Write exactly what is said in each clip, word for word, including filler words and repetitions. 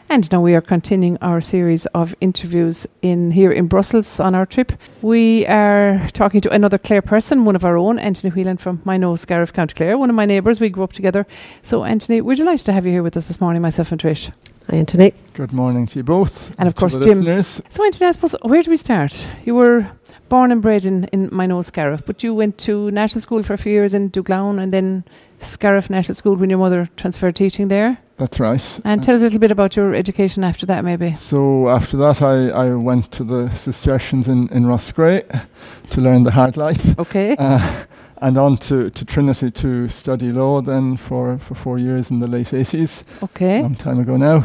And now we are continuing our series of interviews in here in Brussels on our trip. We are talking to another Clare person, one of our own, Anthony Whelan from Minot, Scariff, County Clare, one of my neighbours. We grew up together. So, Anthony, we're delighted to have you here with us this morning, myself and Trish. Hi, Anthony. Good morning to you both. And of course, to the Jim. Listeners. So, Anthony, I suppose, where do we start? You were born and bred in, in Minot, Scariff, but you went to national school for a few years in Douglown and then Scariff National School when your mother transferred teaching there. That's right. And uh, tell us a little bit about your education after that, maybe. So after that, I, I went to the Cistercians in, in Roscrea to learn the hard life. Okay. Uh, and on to, to Trinity to study law then for, for four years in the late eighties. Okay. A long time ago now.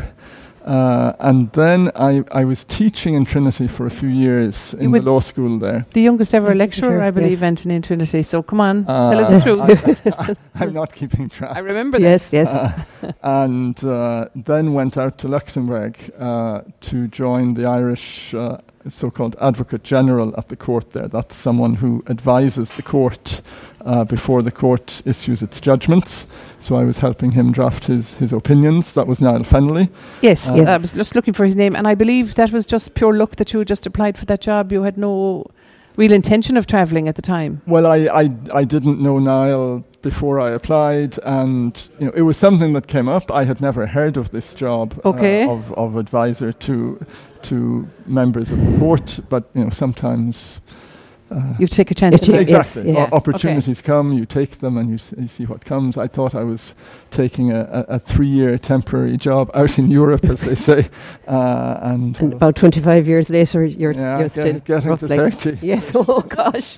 Uh, and then I, I was teaching in Trinity for a few years in the law school there. The youngest ever lecturer, Sure, I believe, yes. Anthony, in Trinity. So come on, Uh, tell us the truth. I, I, I'm not keeping track. I remember Yes, that. yes. Uh, and uh, then went out to Luxembourg uh, to join the Irish uh, so-called Advocate General at the court there. That's someone who advises the court uh, before the court issues its judgments. So I was helping him draft his, his opinions. That was Niall Fennelly. Yes, Uh, yes, I was just looking for his name. And I believe that was just pure luck that you had just applied for that job. You had no real intention of travelling at the time. Well, I, I, I didn't know Niall before I applied, and you know, it was something that came up. I had never heard of this job Okay. uh, of, of advisor to to members of the court, but you know, sometimes uh, You take a chance. It in is, it. exactly yeah. o- opportunities come, you take them, and you, s- you see what comes. I thought I was taking a, a, a three-year temporary job out in Europe, as they say, uh, and, And well, about twenty-five years later, you're, s- yeah, you're get- still getting to roughly. thirty. Yes, oh gosh.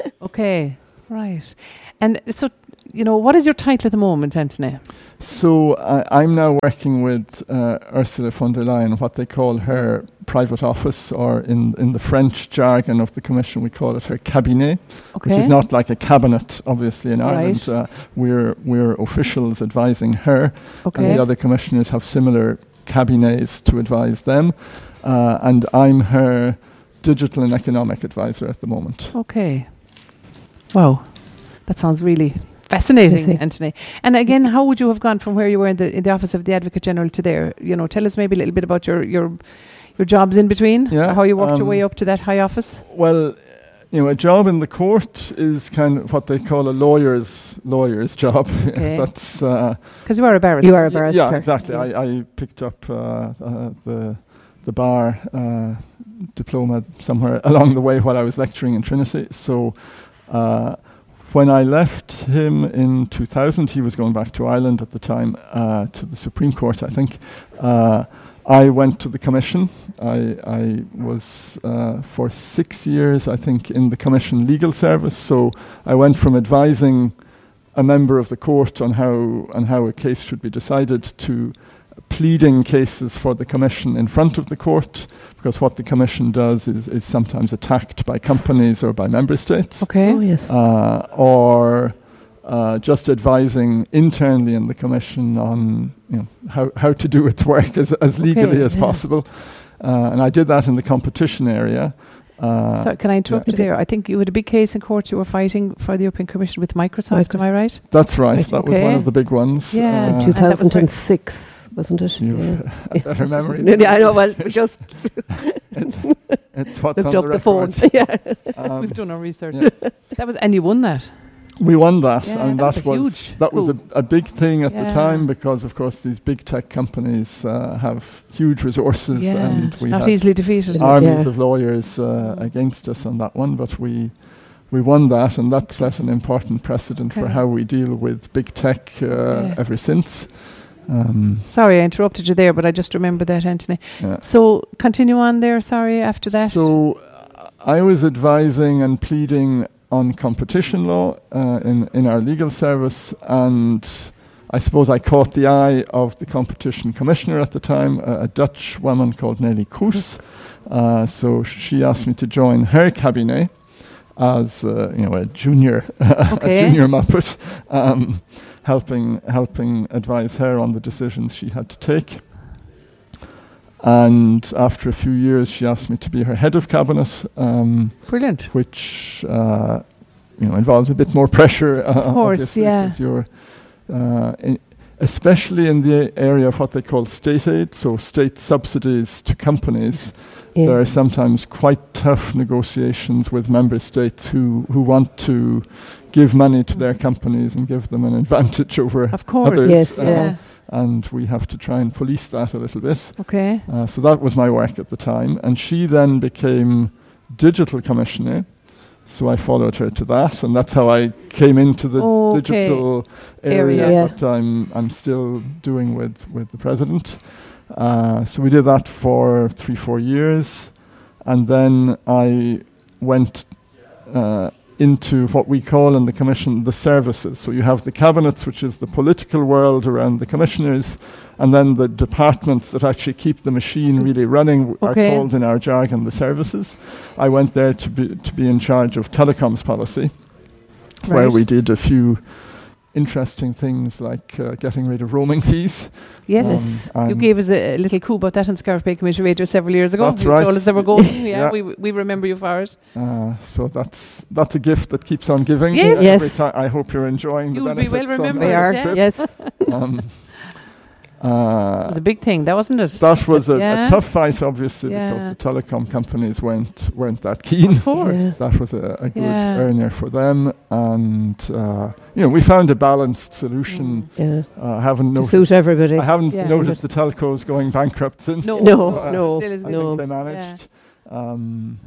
Okay, right. And so, you know, what is your title at the moment, Anthony? So I, I'm now working with uh, Ursula von der Leyen, what they call her private office, or in, in the French jargon of the Commission, we call it her cabinet, Okay. which is not like a cabinet, obviously, in Ireland. Right. Uh, we're, we're officials advising her, Okay. and the other commissioners have similar cabinets to advise them. Uh, and I'm her digital and economic advisor at the moment. Okay. Wow. That sounds really fascinating, Busy. Anthony. And again, how would you have gone from where you were in the in the office of the Advocate General to there? You know, tell us maybe a little bit about your your your jobs in between. Yeah, or how you worked your um, way up to that high office. Well, you know, a job in the court is kind of what they call a lawyer's lawyer's job. Okay. That's uh, Because you are a barrister. You are a y- barrister. yeah, exactly. Yeah. I, I picked up uh, uh, the the bar uh, diploma somewhere along the way while I was lecturing in Trinity. So uh, when I left him in two thousand, he was going back to Ireland at the time, uh, to the Supreme Court, I think. Uh, I went to the Commission. I, I was uh, for six years, I think, in the Commission legal service. So I went from advising a member of the court on how on how a case should be decided to pleading cases for the Commission in front of the court, because what the Commission does is, is sometimes attacked by companies or by member states, Okay. Oh, yes. uh, or uh, just advising internally in the Commission on you know how, how to do its work as, as legally Okay, as yeah. possible. Uh, and I did that in the competition area. Uh, So can I interrupt yeah. you there? I think you had a big case in court. You were fighting for the European Commission with Microsoft. Am I right? That's right. Right, That was okay. one of the big ones. Yeah. Uh, And that was two thousand six, wasn't it? You've Yeah. a better memory. Maybe than I know, well, Trish. just it's, it's what's looked on up the phone. record. Yeah. Um, We've done our research. yes. That was, and you won that. We won that. Yeah, I mean, that that, was a was huge that was a, coup. a big thing at Yeah. the time, because, of course, these big tech companies uh, have huge resources, Yeah. and we Not had easily defeated. Ar- armies Yeah. of lawyers uh, against us on that one. But we we won that, and that set an important precedent for Okay. how we deal with big tech uh, Yeah. ever since. Um, Sorry, I interrupted you there, but I just remember that, Anthony. yeah. So continue on there. Sorry. After that. So uh, I was advising and pleading on competition law uh, in, in our legal service, and I suppose I caught the eye of the competition commissioner at the time, a, a Dutch woman called Nelly Koers. Uh, so sh- she asked me to join her cabinet as uh, you know a junior Okay. a junior Muppet, um, helping helping advise her on the decisions she had to take. And after a few years, she asked me to be her head of cabinet, um, Brilliant. which uh, you know involves a bit more pressure. Uh, Of course, obviously, yeah. 'cause you're uh, in, especially in the area of what they call state aid, so state subsidies to companies. Yeah. There are sometimes quite tough negotiations with member states who, who want to give money to their companies and give them an advantage over Of course. others. Yes, uh, yeah. And we have to try and police that a little bit. Okay. Uh, so that was my work at the time. And she then became digital commissioner. So I followed her to that, and that's how I came into the Okay. digital area Area. Yeah. that I'm I'm still doing with, with the president. Uh, so we did that for three, four years, and then I went uh, into what we call in the commission the services. So you have the cabinets, which is the political world around the commissioners, and then the departments that actually keep the machine really running w- Okay. are called in our jargon the services. I went there to be to be in charge of telecoms policy, where Right. we did a few interesting things like uh, getting rid of roaming fees. Yes. Um, You and gave us a, a little coup about that in Scariff Bay Community Radio several years ago. That's you right. told us they were going. Yeah, Yeah. we we remember you for it. Uh, so that's that's a gift that keeps on giving. Yes. Every Yes. ti- I hope you're enjoying the You will be benefits. well on remembered, We this are. yeah. trip. Yes. Um, It uh, was a big thing, that wasn't it? that was a, Yeah. a tough fight, obviously, because Yeah. the telecom companies weren't weren't that keen. Of course. Yeah. That was a, a good Yeah. earner for them, and uh, you know we found a balanced solution. Mm. Yeah. Uh, I haven't To noticed. suit everybody. I haven't Yeah. noticed the telcos going bankrupt since. No. No, Uh, no, Still is I good. no. think they managed. Um,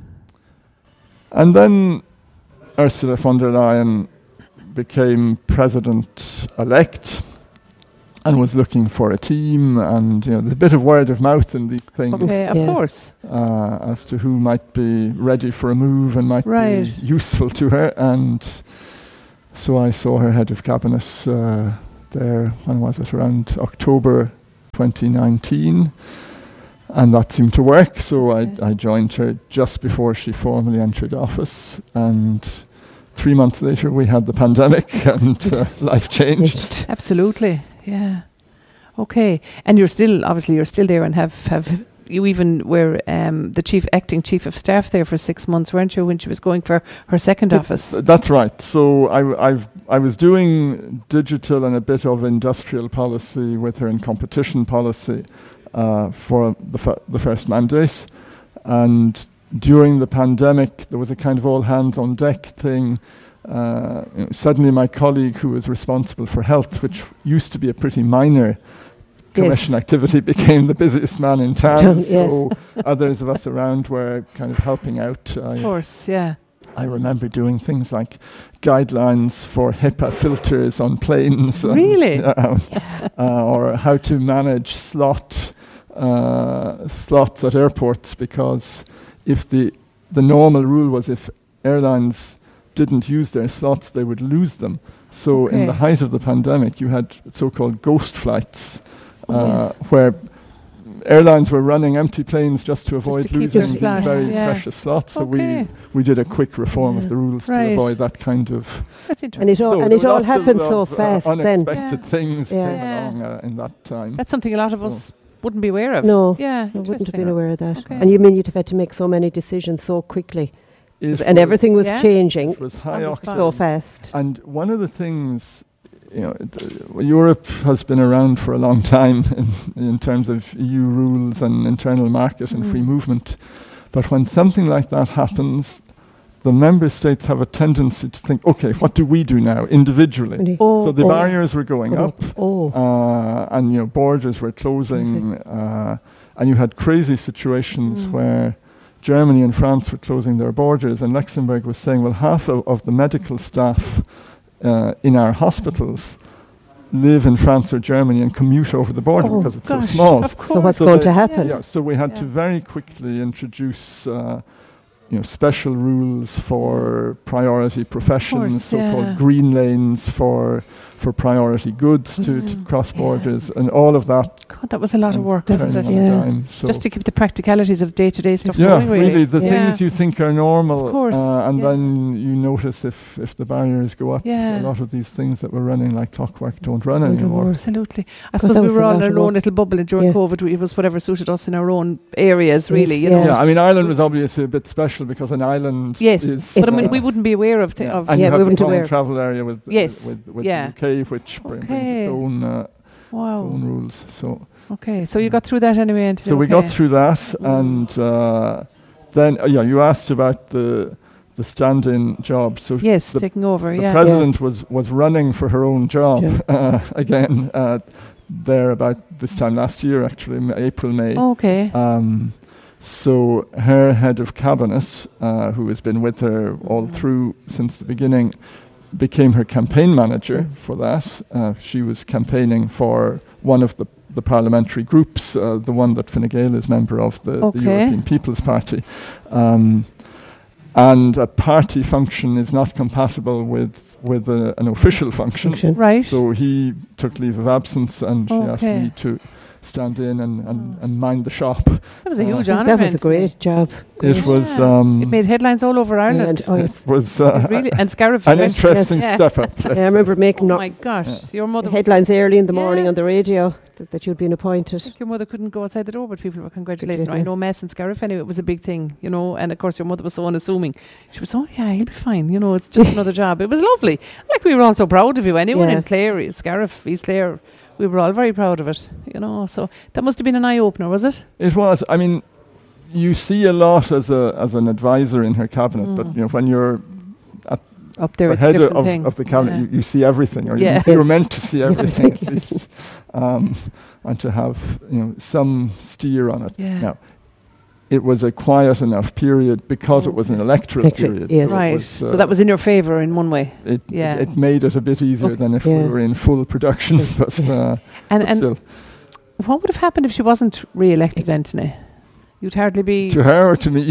and then Ursula von der Leyen became president-elect and was looking for a team, and you know there's a bit of word of mouth in these things Okay, of Yes. course. uh, as to who might be ready for a move and might Right. be useful to her. And so I saw her head of cabinet uh, there, when was it, around October twenty nineteen, and that seemed to work. So I, Okay. I joined her just before she formally entered office, and three months later we had the pandemic and uh, life changed. Absolutely. Yeah. Okay. And you're still, obviously, you're still there and have, have you even were um, the chief acting chief of staff there for six months, weren't you, when she was going for her second office? Th- That's right. So I, w- I've, I was doing digital and a bit of industrial policy with her in competition policy uh, for the, f- the first mandate. And during the pandemic, there was a kind of all hands on deck thing. Uh, you know, suddenly my colleague who was responsible for health, which used to be a pretty minor commission activity, became the busiest man in town. Yes. So others of us around were kind of helping out. I, Of course, yeah. I remember doing things like guidelines for HEPA filters on planes. and, Really? um, uh, or how to manage slot uh, slots at airports, because if the the normal rule was if airlines didn't use their slots, they would lose them. So in the Okay. height of the pandemic, you had so-called ghost flights, Oh, uh, yes. where airlines were running empty planes just to avoid to keep losing their these slot, very yeah. precious slots. So Okay. we we did a quick reform Yeah. of the rules Right. to avoid that kind of. That's And interesting. it all, So and there it were all lots happened of, so of, uh, fast then. unexpected Yeah. things Yeah. came Yeah. along uh, in that time. That's something a lot of So- us wouldn't be aware of. No, Yeah, I wouldn't have interesting. been aware of that. Okay. And you mean you'd have had to make so many decisions so quickly, It and everything was Yeah. changing It was high On the octane. spot. so fast. And one of the things, you know, it, uh, Europe has been around for a long time in, in terms of E U rules and internal market and Mm. free movement. But when something like that happens, the member states have a tendency to think, okay, what do we do now individually? Really. Oh, So the oh. barriers were going Go up, Oh, uh, and you know borders were closing, uh, and you had crazy situations Mm. where Germany and France were closing their borders, and Luxembourg was saying, well, half of, of the medical staff uh, in our hospitals live in France or Germany and commute over the border Oh, because it's gosh, so small. Of course. so what's So going they- to happen? Yeah, so we had to Yeah. very quickly introduce, uh, you know, special rules for priority professions, course, so-called yeah. green lanes for for priority goods to, to Mhm. cross Yeah. borders, and all of that. God, that was a lot of work, turned wasn't it? on a Yeah. dime. So Just to keep the practicalities of day-to-day stuff yeah, going, really. the Yeah. things you think are normal, Of course, uh, and yeah. then you notice if if the barriers go up, Yeah. a lot of these things that were running like clockwork don't run Don't anymore. work. Absolutely. I God, suppose that we was were a all lot in of our own work. little bubble during Yeah. COVID. It was whatever suited us in our own areas, really. Yes, you yeah. know. Yeah, I mean Ireland was obviously a bit special because an island Yes, is. but I mean, uh, we wouldn't be aware of. Th- yeah. of and Yeah, you we have weren't the common aware. travel area with Yes, with, with yeah. the U K, which br- brings Okay. its own uh, Wow. own rules. So Okay, so you got through that anyway. Anthony, so we okay. got through that, Mm. and uh, then uh, yeah, you asked about the the stand-in job. So Yes, the, taking over. the Yeah. president was was running for her own job Yeah. uh, again uh, there about this time last year, actually, m- April, May. Okay. Um, so her head of cabinet, uh, who has been with her all Mm. through since the beginning, became her campaign manager for that. Uh, she was campaigning for one of the, the parliamentary groups, uh, the one that Fine Gael is member of, the, Okay. the European People's Party. Um, and a party function is not compatible with, with a, an official function. Function. Right. So he took leave of absence, and she asked Okay. me to stand in and, and, Oh. and mind the shop. That was a uh, huge I honour. think that was a Anthony. great job. It Great. was Yeah. um, It made headlines all over Ireland. And, oh, yes. it was It uh, really, and Scariff. an went- interesting Yes. step up. Yeah, I remember making Oh no- my gosh, Yeah. your mother. Was, headlines early in the morning Yeah. on the radio that, that you'd been I appointed. think your mother couldn't go outside the door, but people were congratulating her. I Congratulating know Mess and Scariff anyway. It was a big thing, you know. And of course, your mother was so unassuming. She was, oh yeah, he'll be fine. You know, it's just another job. It was lovely. Like we were all so proud of you. Anyone Yeah. in Clare, Scariff, East Clare, we were all very proud of it. You know, so that must have been an eye opener, was it? It was. I mean, you see a lot as a as an advisor in her cabinet, but Mm. you know when you're Up there, the it's a head different of, thing. of the cabinet, Yeah. you, you see everything, or you- Yeah. you're meant to see everything at least, um, and to have you know some steer on it. Yeah. Now, it was a quiet enough period because it was an electoral Electoral, period. yes. so it Right. was, so uh, that was in your favour in one way. it, Yeah. it. It made it a bit easier Okay. than if Yeah. we were in full production, but, uh, And but and still, what would have happened if she wasn't re-elected, Anthony? You'd hardly be to her or to me.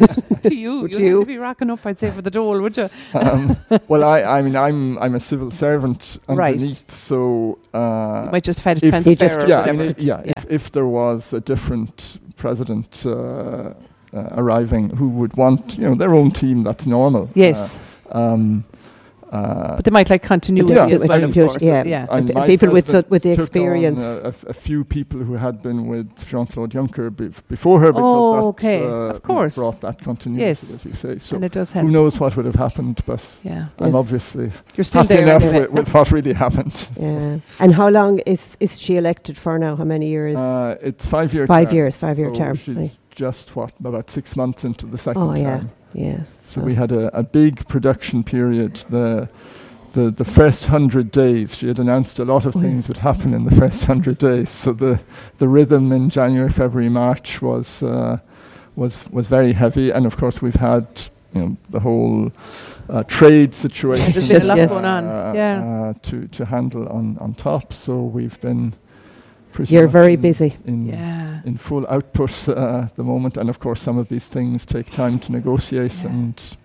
to you. Would You'd you? hardly be rocking up, I'd say, for the dole, would you? um, well, I, I mean, I'm I'm a civil servant Right. underneath, so uh, You might just have had a if- transfer You just- or yeah, I whatever. mean, it- yeah. Yeah. If, if there was a different president uh, uh, arriving who would want, you know, their own team, that's normal. Yes, Uh, um, uh, but they might like continuity Yeah, as I well, mean, of just- course. yeah. yeah. and P- my people with president the- with the took on, experience. uh, a, f- a few people who had been with Jean-Claude Juncker bef- before her, because Oh, that okay. uh, Of you know, course. brought that continuity, Yes. as you say. So And it does help. who knows what would have happened, but Yeah, I'm Yes. obviously you're still happy there. enough anyway. with, with what really happened. Yeah. And how long is, is she elected for now? How many years? Uh, it's five year Five term, years, five-year so term, She's right. just what about six months into the second Oh, yeah. term. yes. So we had a, a big production period. The the the first hundred days, she had announced a lot of Oh, things yes. would happen in the first hundred days. So the the rhythm in January, February, March was uh, was was very heavy, and of course we've had you know the whole uh, trade situation. There's been a lot Yes. going on. uh, Yeah. uh, to to handle on on top. So we've been pretty. You're much very in- busy. In Yeah. in full output uh, at the moment, and of course some of these things take time to negotiate, Yeah. and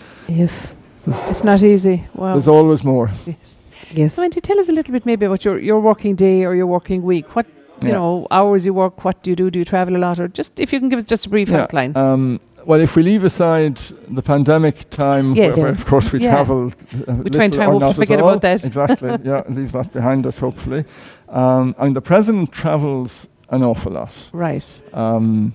Yes. It's not easy. Wow. there's always more. Yes. Yes. So, Auntie, tell us a little bit maybe about your, your working day or your working week. What, you Yeah. know, hours you work, what do you do? Do you travel a lot? Or just, if you can give us just a brief Yeah, outline. Um, well, if we leave aside the pandemic time, Yes. where, where of course we Yeah. travelled, uh, We try and little try and or hope to not at forget all. about that. Exactly. Yeah, leaves that behind us hopefully. Um, and the president travels an awful lot, Right. um,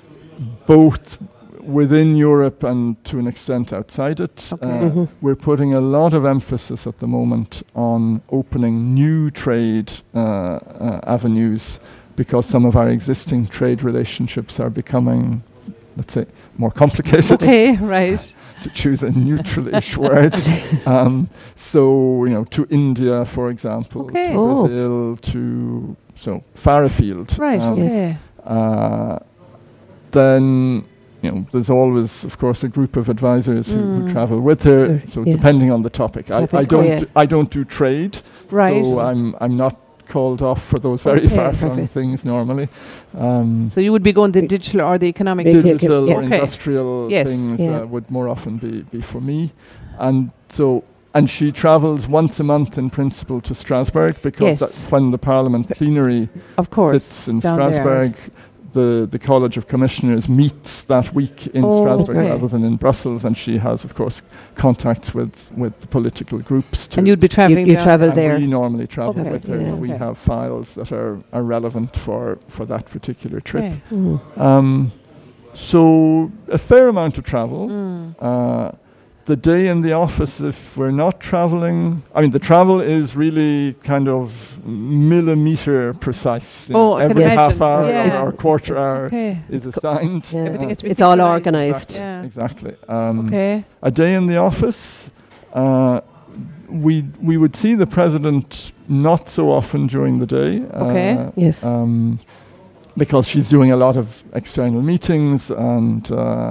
both within Europe and to an extent outside it. Okay. Uh, Mhm. We're putting a lot of emphasis at the moment on opening new trade uh, uh, avenues, because some of our existing trade relationships are becoming, let's say, more complicated, Okay, right. to choose a neutral-ish word. Um, so, you know, to India, for example, Okay. to Oh. Brazil, to so far afield. Right, Um, Yes. okay. uh, then you know, there's always, of course, a group of advisors who, Mm. who travel with her. Sure, So yeah. depending on the topic, I, I Topic, don't, oh, yeah. do, I don't do trade. Right. So I'm, I'm not called off for those very Okay. far-flung Perfect. things normally. Um, So you would be going the digital or the economic. Big- digital yes. or Okay. industrial Yes. things Yeah. uh, would more often be, be for me. And so, and she travels once a month in principle to Strasbourg, because Yes. that's when the Parliament plenary Of course. sits in down there. Strasbourg. The, the College of Commissioners meets that week in Oh, Strasbourg okay. rather than in Brussels, and she has, of course, contacts with, with the political groups. To And you'd be travelling you down. travel and there. we normally travel Okay. with her Yeah. if we Okay. have files that are, are relevant for, for that particular trip. Okay. Mm. Um, so a fair amount of travel. Mm. Uh, the day in the office, if we're not traveling, I mean, the travel is really kind of millimeter precise. you Oh, know, I can every half imagine. hour Yeah. or, or quarter hour Okay. is assigned. Yeah. Everything has to be It's all synchronized. organised. Yeah. Exactly. Um, Okay. A day in the office, uh, we we would see the president not so often during the day. Okay. Uh, Yes. um, because she's doing a lot of external meetings, and uh,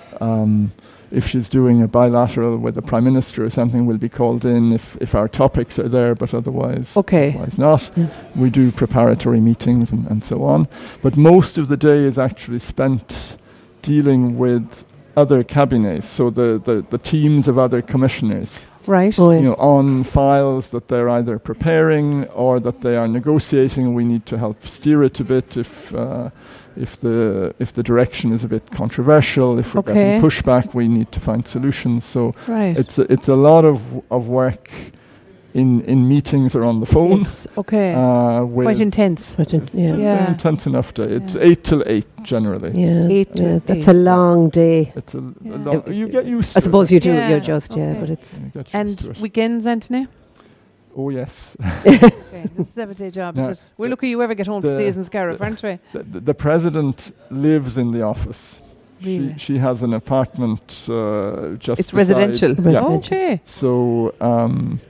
um, if she's doing a bilateral with the prime minister or something, we'll be called in if, if our topics are there, but otherwise, Okay. otherwise not. Yeah. We do preparatory meetings and, and so on. But most of the day is actually spent dealing with other cabinets, so the, the, the teams of other commissioners. Right. Oh, You yes. know, on files that they're either preparing or that they are negotiating. We need to help steer it a bit if uh, if the if the direction is a bit controversial. If we're Okay. getting pushback, we need to find solutions. So Right. it's a, it's a lot of of work in in meetings or on the phone. Yes. Okay. Uh, with Quite intense. But, uh, yeah. It's a Yeah. very intense enough day. It's Yeah. eight till eight generally. Yeah. Eight to yeah. That's eight. a long day. It's a, a Yeah. long, you get used I to suppose it. you do. Yeah, You're just yeah, okay. but it's You get used And to it. weekends, Anthony? Oh yes. Okay. This is a seven-day job, No, is it? We're lucky you ever get home to the- see us in Scariff, aren't we? The, the, the president lives in the office. Really? She she has an apartment uh, just. It's beside- residential. Yeah. Residential. Okay. So um,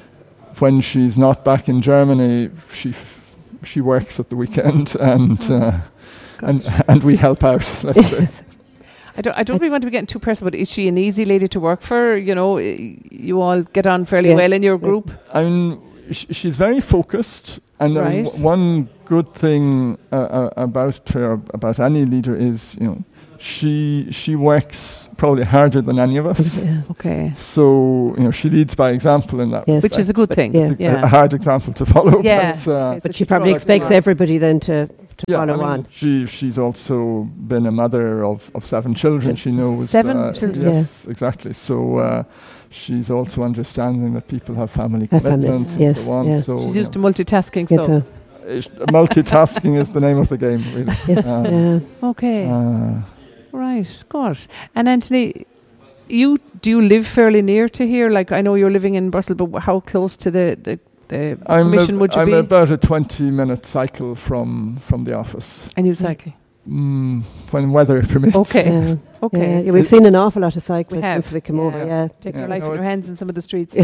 when she's not back in Germany, she f- she works at the weekend, and uh, and and we help out. Let's say. I don't, I don't really want to be getting too personal, but is she an easy lady to work for? You know, y- you all get on fairly Yeah. well in your Yeah. group. I mean, sh- she's very focused, and um, Right. w- one good thing uh, uh, about her, about any leader, is you know she she works probably harder than any of us. yeah. Okay. So you know she leads by example in that. Yes. Which is a good thing. Yeah. It's a, Yeah. a hard example to follow. Yeah. But, uh, Okay, so But she she probably draws expects the line. everybody then to, to yeah, follow I mean, on. She she's also been a mother of, of seven children. She knows Seven uh, children? Yes, exactly. So uh, she's also understanding that people have family Have families, commitments and yes, so on. yeah. So She's you used to know, multitasking, Get so. the- ish- multitasking is the name of the game, really. yes. Um, yeah. Okay. Uh, Right. Good. And Anthony, you do you live fairly near to here? Like, I know you're living in Brussels, but wh- how close to the, the, the I'm, commission a, would you I'm be? about a twenty minute cycle from from the office, And you cycle. mm, when weather permits. Okay. Yeah. Okay. Yeah, yeah, we've seen an awful lot of cyclists have, since we came over. yeah. Yeah. Take Yeah. your life No, in your it's- hands in some of the streets.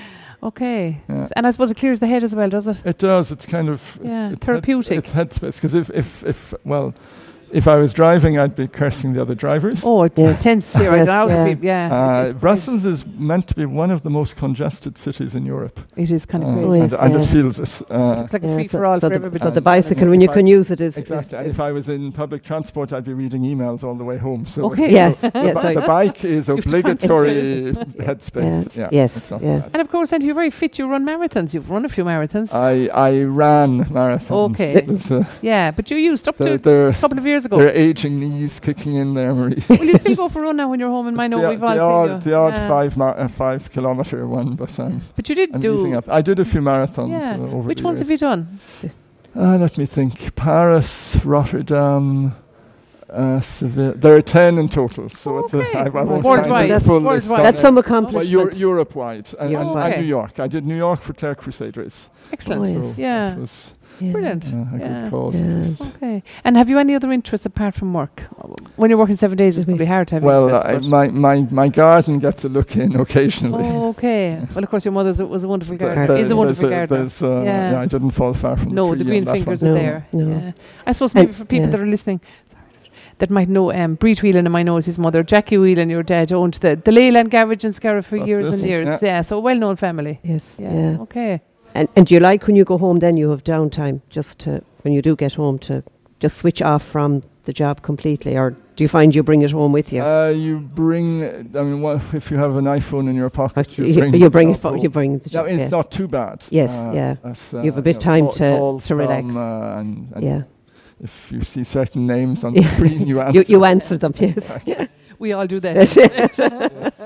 Okay. Yeah. And I suppose it clears the head as well, does it? It does. It's kind of Yeah, it's therapeutic. It's, it's headspace because if, if if well, if I was driving, I'd be cursing the other drivers. Oh, it's Yes. intense here. I Yes, don't know. yeah. Yeah. yeah. Uh, it's, it's Brussels is meant to be one of the most congested cities in Europe, It is kind of Uh, crazy. Oh, and, yes, and yeah. it feels it. Uh, It's like a Yeah, free so- for all so for the, everybody. So the And- bicycle, and when you if can use it, is exactly. is- And if I was in public transport, I'd be reading emails all the way home. So Okay. yes, the, yes, bi- sorry. the bike is You've obligatory headspace. Yeah. Yes, it's not yeah. bad. And of course, and you're very fit. You run marathons. You've run a few marathons. I I ran marathons. Okay. It's, uh, yeah, but you used up to they're, a they're, couple of years ago. they're aging knees kicking in there, Marie. Will you still go for a run now when you're home in Mino? the, We've all the seen odd, you. the odd Yeah. five ma- uh, five kilometer one, but um, But you did I'm do. easing up. I did a few marathons Yeah. uh, over Which the ones have you years. done? Uh, let me think. Paris, Rotterdam, uh, Seville. There are ten in total, so it's Okay. a, I, I won't Worldwide. find the That's full list. worldwide. on That's it. some But accomplishment. Euro- Europe-wide and, and, Europe-wide. and New York. I did New York for Clare Crusaders. Excellent. Oh, So yes. Yeah. that was Yeah. Brilliant. uh, a Yeah. good cause. Yeah. Okay. And have you any other interests apart from work? When you're working seven days, it's We- probably hard to have Well, interests. I, but- my, my, my garden gets a look in occasionally. Oh, okay. Well, of course, your mother was a wonderful There- gardener. there- Is a wonderful there's gardener. there's, uh, Yeah. yeah, I didn't fall far from No, the the tree green on that fingers one. are No, there. no. Yeah. I suppose maybe And- for people yeah. that are listening that might know, um, Breed Whelan, and I know is his mother, Jackie Whelan, your dad, owned the, the Leyland Garage in Scariff for That's years it. and years. Yeah. Yeah, so a well-known family. Yes. Yeah. Yeah. Okay. And and do you like when you go home? Then you have downtime, just to when you do get home to just switch off from the job completely, or do you find you bring it home with you? Uh, you bring, I mean, what, if you have an iPhone in your pocket, you you, bring, you the bring it. job fo- home. you bring the No, job. it's yeah. not too bad. Yes, uh, yeah. but, uh, You have a bit know, time call- to- calls to relax. from, uh, and, and Yeah. if you see certain names on the Yeah. screen, you answer. You you answer them. Yes. We all do that. Yes.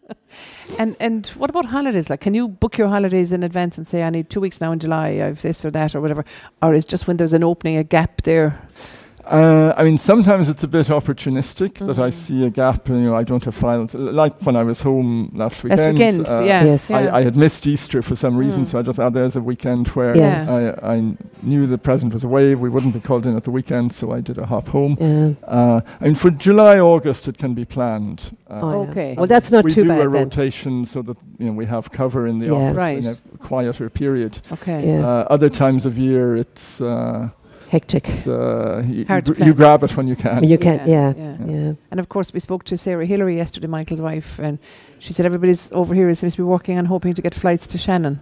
And and what about holidays? Like, can you book your holidays in advance and say, I need two weeks now in July, I've this or that or whatever? Or is just when there's an opening, a gap there? Uh, I mean, sometimes it's a bit opportunistic mm-hmm. that I see a gap. You know, I don't have files. L- like when I was home last weekend. Last weekend, uh, yeah. Yes. yeah. I, I had missed Easter for some reason, Mm. so I just thought there's a weekend where Yeah. I, I knew the president was away. We wouldn't be called in at the weekend, so I did a hop home. Yeah. Uh, I mean, for July, August, it can be planned. Uh, Oh, yeah. Okay. Well, that's not we too do bad a then. rotation so that you know we have cover in the Yeah. office Right. in a quieter period. Okay. Yeah. Uh, other times of year, it's, uh, Hectic. it's uh, y- Hard to you, gr- you plan. grab it when you can. When you can, yeah, yeah. yeah. And of course, we spoke to Sarah Hillary yesterday, Michael's wife, and she said everybody's over here seems to be working on hoping to get flights to Shannon.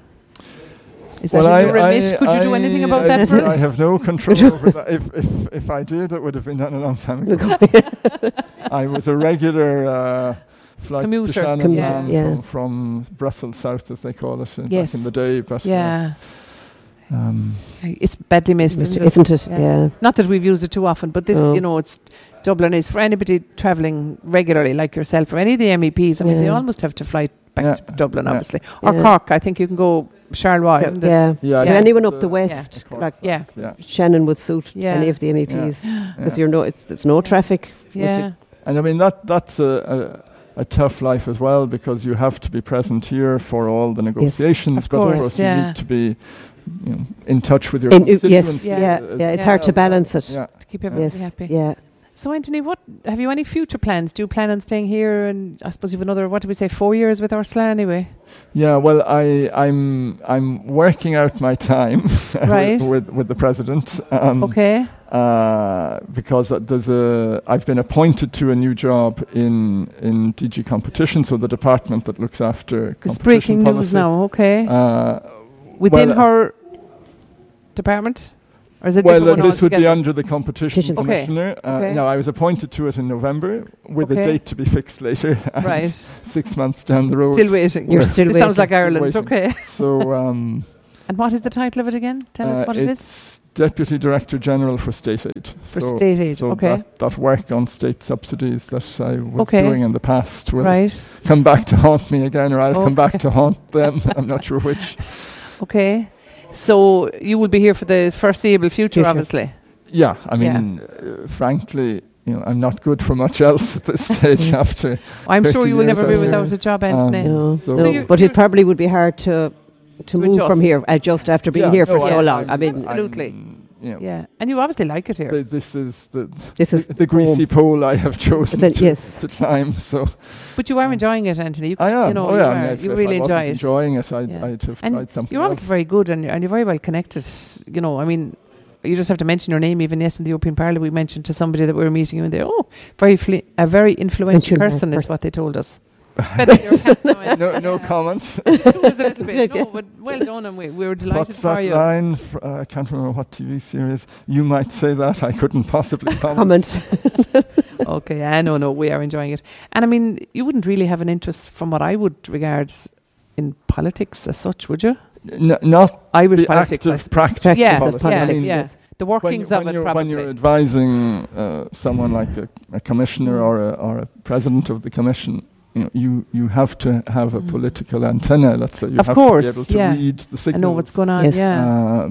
Is that Well, in your I, remit? I, Could you do I- anything about I, that for us? I have no control over that. If, if, if I did, it would have been done a long time ago. I was a regular uh, flight Commuter. to Shannon Commuter, man yeah. from, from Brussels South, as they call it, in, Yes. back in the day. But, uh, Yeah. um, It's badly missed, isn't it? Isn't it? Yeah. Yeah. Not that we've used it too often, but this, No. you know, it's Dublin is for anybody travelling regularly, like yourself, or any of the M E Ps. I mean, they Yeah. almost have to fly back Yeah. to Dublin, Yeah. obviously, or Yeah. Cork. I think you can go Charleroi, Yeah. isn't it? Yeah. yeah, I And Yeah. think anyone up the the- west, Cork like Yeah. yeah. Shannon would suit Yeah. any of the M E Ps Yeah. because you're no, it's it's no traffic. Yeah. And I mean that that's a, a, a tough life as well, because you have to be present here for all the negotiations, Of but course, of course yeah. you need to be you know, in touch with your In- uh, yes, constituents. Yeah. yeah, uh, yeah. It's Yeah. hard to balance it. Yeah. To keep everybody Yes, happy. yeah. So, Anthony, what have you any future plans? Do you plan on staying here? And I suppose you've another, what do we say, four years with Ursula anyway? Yeah, well, I, I'm I'm working out my time Right. with, with with the president. Um, Okay. Uh, because uh, there's a I've been appointed to a new job in in D G Competition, so the department that looks after It's competition breaking policy. news now. Okay. Uh, Within well, her department? Or is it well, different uh, one this would be altogether? under the competition Competition. Okay. commissioner. Uh, Okay. Now, I was appointed to it in November with Okay. a date to be fixed later. and Right. Six months down the road. Still waiting. You're still It sounds waiting. like Ireland. waiting. Okay. So um, And what is the title of it again? Tell us uh, what it is. it's Deputy Director General for State Aid. For so state aid. So Okay. that, that work on state subsidies that I was Okay. doing in the past will Right. come back to haunt me again, or I'll come back Okay. to haunt them. I'm not sure which. Okay. So you will be here for the foreseeable future, Future. obviously. Yeah, I Yeah. mean, uh, frankly, you know, I'm not good for much else at this stage after. I'm sure thirty you will years never be out without here. a job, Um, Anthony. No, So- no. So you're- but you're- it probably would be hard to to, To move from adjust. here, uh, just after being Yeah, here for no, so I'm- long. I I'm- mean, Absolutely. I'm, you know, Yeah. And you obviously like it here. th- this is the this is the, the greasy pole I have chosen Then- to, yes. to climb. So But you are enjoying it, Anthony. You, I am. you know, oh you, yeah, I are. mean, if, you if really I enjoy wasn't it. enjoying it, I'd, Yeah. I'd have And tried something You're else. obviously very good, and you're, and you're very well connected. You know, I mean, you just have to mention your name. Even yes, in the European Parliament, we mentioned to somebody that we were meeting you, and they, oh, very fli- a very influential Influential person is person. what they told us. Better your cap now, Anthony. no, no Yeah. comment. It was a little bit. Yeah. No, but well done, and we, we were delighted What's for that you. line? Fr- uh, I can't remember what T V series. You might say that. I couldn't possibly comment. comment. Okay, yeah, no, no, we are enjoying it. And I mean, you wouldn't really have an interest from what I would regard in politics as such, would you? N- not Irish the politics, I active suppose. practice Yeah, of politics. yeah, I mean, yeah. The when workings you- of when it, you're, probably. when you're advising uh, someone like a, a commissioner Mm. or a or a president of the commission, you know, you you have to have a Mm. political antenna. Let's say you Of have course, to be able to yeah. read the I signals. know what's going on. Yes. Yeah. Uh,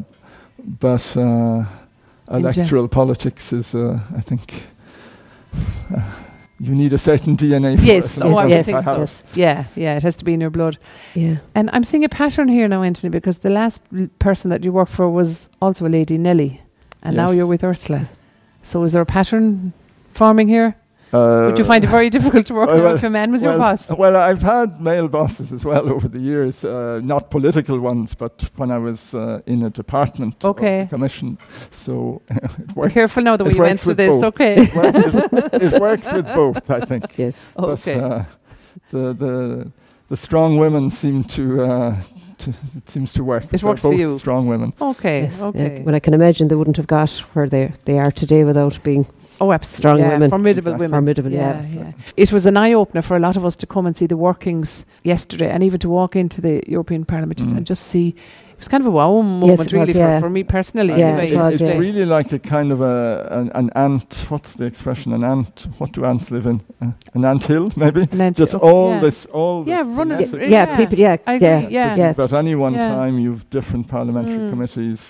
but uh, In gen- electoral politics is, uh, I think, uh, you need a certain D N A for Yes, it. oh, I would yes, think I have so. it. Yeah, yeah, it has to be in your blood. Yeah. And I'm seeing a pattern here now, Anthony, because the last l- person that you worked for was also a lady, Nelly, and now Yes. you're with Ursula. So is there a pattern forming here? Uh, Would you find it very difficult to work well, with well, if a man was your well, boss? Well, I've had male bosses as well over the years, uh, not political ones, but when I was uh, in a department Okay. of the commission. So it Be works. careful now the way it you works answer with this, both. okay? It, wor- it, it works with both, I think. Yes. Okay. But, uh, the the the strong women seem to. Uh, to it seems to work. It They're works for both you. Strong women. Okay, Yes. Yeah. okay. Well, I can imagine they wouldn't have got where they they are today without being Oh, absolutely. strong yeah, women. Formidable Exactly. women. formidable. Yeah, Yeah. yeah. It was an eye opener for a lot of us to come and see the workings yesterday, and even to walk into the European Parliament just, Mm. and just see. It was kind of a wow moment, it really, was, yeah. for, for me personally. Yeah, anyway, it was, it's yeah. yesterday. really like a kind of a an, an ant. What's the expression? An ant. What do ants live in? Uh, an ant hill, maybe. And then Just to- all yeah. this, all Yeah, this. running- frenetic- Yeah, Yeah, people. Yeah. I yeah. agree, yeah. Yeah. But at any one Yeah. time, you've different parliamentary Mm. committees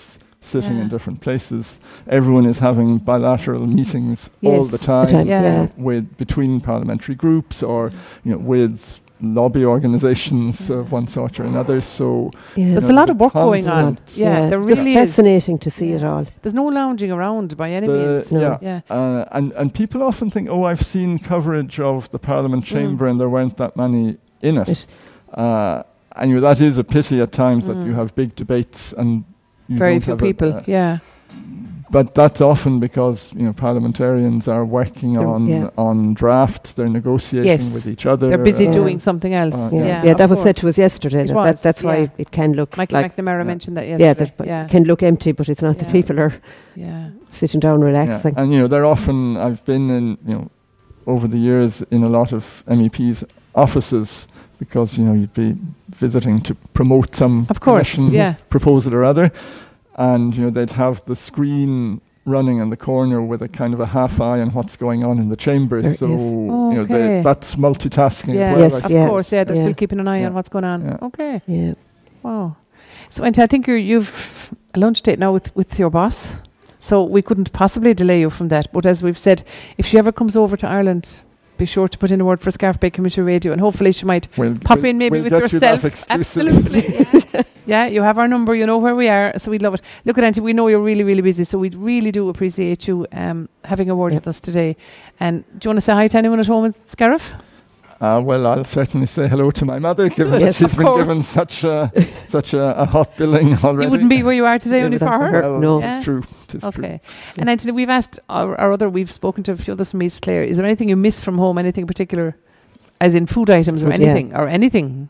sitting Yeah. in different places. Everyone is having bilateral meetings all Yes. the time, time, Yeah. yeah. with between parliamentary groups or you know with lobby organisations of one sort or another. So Yeah. There's you a know, lot the of work going on. constant- Yeah, there just really is. fascinating to see Yeah. it all. There's no lounging around by any The- means. No. yeah. Yeah. Uh, and and people often think, oh, I've seen coverage of the Parliament chamber Mm. and there weren't that many in it. It- Uh, and you know, that is a pity at times that Mm. you have big debates and you Very don't few have a- people. uh, yeah. but that's often because you know parliamentarians are working They're- on yeah. on drafts. They're negotiating Yes. with each other. They're busy Yeah. doing something else. Uh, Yeah, yeah, yeah, of that was said course. to us yesterday. It That, was, that, that's why yeah. it can look Michael like McNamara yeah. mentioned that yeah, yesterday. that Yeah, can look empty, but it's not Yeah. that people are yeah. sitting down Yeah. relaxing. And you know they're often. I've been in you know over the years in a lot of M E Ps' offices because you know you'd be visiting to promote some Of course, commission yeah. proposal or other, and you know they'd have the screen running in the corner with a kind of a half eye on what's going on in the chamber. There So is. you know they, Okay. that's multitasking. Yeah, as well, Yes, I of suppose. yeah. course. Yeah, they're Yeah. still keeping an eye Yeah. on what's going on. Yeah. Okay. Yeah. Wow. So, and I think you're, you've a lunch date now with, with your boss. So we couldn't possibly delay you from that. But as we've said, if she ever comes over to Ireland, be sure to put in a word for Scarf Bay Community Radio, and hopefully she might We'll, pop we'll- in maybe we'll with get you that yourself. exclusively. Absolutely. Yeah. Yeah, you have our number, you know where we are, so we'd love it. Look at Auntie, we know you're really, really busy, so we really do appreciate you um, having a word Yep. with us today. And do you want to say hi to anyone at home in Scariff? Uh, well, I'll certainly say hello to my mother, given Yes, that she's of been course. given such a such a, a hot billing already. You wouldn't be where you are today Yeah, only for without her? her. Well, No. it's Yeah. true. It's true. Okay. And Anthony, we've asked our, our other, we've spoken to a few others from East Clare. Is there anything you miss from home? Anything in particular, as in food items or Food, yeah. anything, or anything?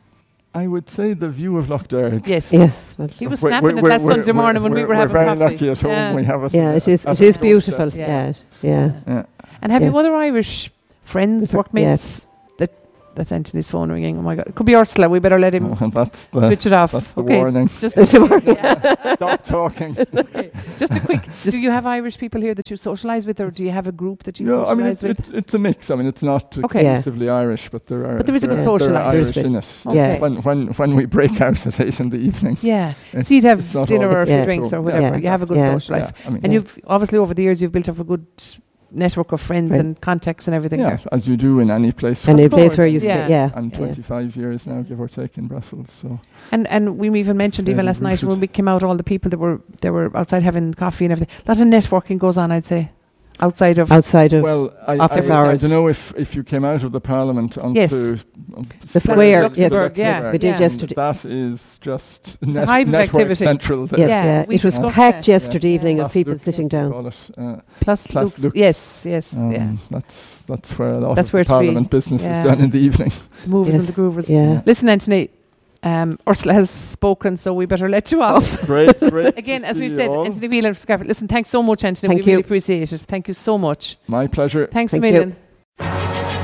I would say the view of Loch Derg. Yes. Yes. Well, He was We're- snapping we're- it last we're- Sunday morning when we we're- were having We're very coffee. lucky at home. Yeah. We have it. yeah, uh, it is. at It is our beautiful. doorstep. Yeah. Yeah. Yeah. Yeah. And have Yeah. you other Irish friends, Fr- workmates? That That's Anthony's phone ringing. Oh my God. It could be Ursula. We better let him Oh, and that's the switch it off. that's the okay. warning. Just That's the in case, yeah. Stop talking. Okay. Just a quick. do you have Irish people here that you socialise with, or do you have a group that you Yeah, I mean, socialise it's, with? it, it's a mix. I mean, it's not Okay. Yeah. exclusively Irish, but there are. But there is a there good are- social there are life. There is Irish a bit. in it. Okay. When when when we break out at eight in the evening. Yeah. It's- So you'd have it's not dinner all- or a few Yeah. drinks or Yeah. whatever. Yeah. You have a good Yeah. social life. Yeah, I mean, And Yeah. you've obviously over the years you've built up a good network of friends Friend. and contacts and everything yeah, here. as you do in any place. And Of a place where course, you stay. yeah. Yeah. and yeah. twenty-five years now, give or take, in Brussels. So And and we even mentioned even Fairly last night rooted. when we came out, all the people that were they were outside having coffee and everything. Lots of networking goes on, I'd say, outside of Outside of well, I, office I, I hours. don't know if, if you came out of the Parliament onto Yes. um, The Square- square, Luxembourg, yes, yeah, Luxembourg. we did yeah. yesterday. That is just It's a net, hive of network activity. central. there. Yes, Yeah, yeah. we It was discussed packed that. yesterday Yes. evening of Plus people Lux, sitting as we down. call it. Uh, plus, plus Lux. Lux. Yes, yes, um, yeah. That's that's where a lot That's of where the to be. Parliament business Yeah. is done in the evening. The movers and the Yes, groovers. yeah. Listen, Anthony, um, Ursula has spoken, so we better let you off. Great, great. Again, to as see we've you said, all. Anthony Whelan from Scarf. Listen, thanks so much, Anthony. Thank we really you. appreciate it. Thank you so much. My pleasure. Thanks Thank a you. million.